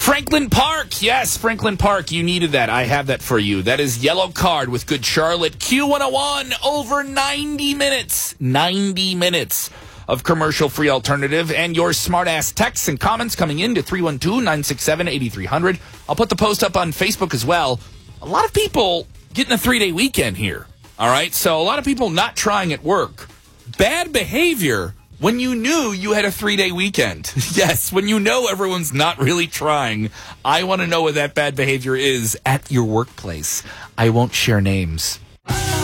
Franklin Park. Yes, Franklin Park. You needed that. I have that for you. That is Yellow Card with Good Charlotte. Q101, over 90 minutes. 90 minutes of commercial-free alternative. And your smart-ass texts and comments coming in to 312-967-8300. I'll put the post up on Facebook as well. A lot of people getting a 3-day weekend here. All right? So a lot of people not trying at work. Bad behavior when you knew you had a 3-day weekend. Yes, when you know everyone's not really trying. I want to know what that bad behavior is at your workplace. I won't share names.